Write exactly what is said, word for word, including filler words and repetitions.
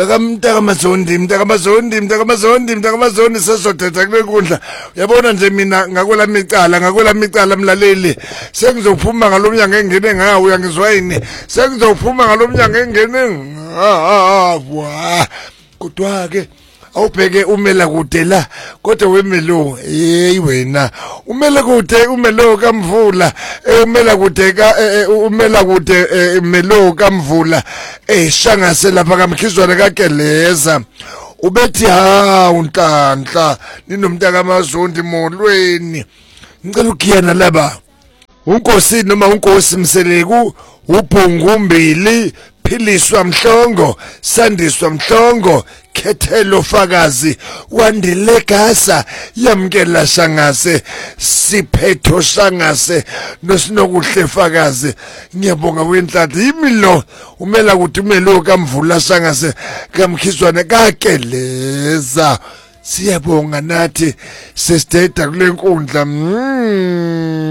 Mntaka Mazondi mntaka Mazondi mntaka Mazondi mntaka Mazondi sesodetha kule nkundla uyabona nje mina ngakwela micala ngakwela micala mlaleli sengizophuma ngalomnyango engene ngawo uyangizwa yini sengizophuma ngalomnyango engene ah ah kodwa ke awubheke umela kude la kodwa wemelo hey wena umela kude umelo kaMvula umela kude ka umela kude imelo kaMvula eshangase lapha kaMkhizwana kaGeleza ubethi ha unhlanhla ninomntaka Mazondi molweni ngicela ukuyana laba unkosi noma unkosi Mseleku uBhungumbili Philiswa Mhlongo Sandiswa Mhlongo Khethelo Fakazi Wandile Gasa yamkela Shangase Siphetho Shangase nosinokuhle Fakazi ngiyabonga wenhlanhla imilo umela ukuthi umelo kaMvula Shangase kaMkhizwana kaGeleza siyabonga nathi sesideda kule nkundla.